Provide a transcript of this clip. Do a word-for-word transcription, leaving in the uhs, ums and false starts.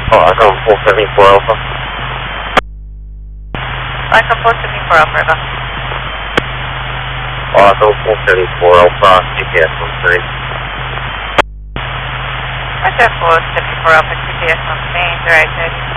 Oh, I come four seventy-four Alpha. I come four seventy-four Alpha, River. Oh, I come four seventy-four Alpha, G P S one three. I come four seventy-four Alpha, G P S one three, direct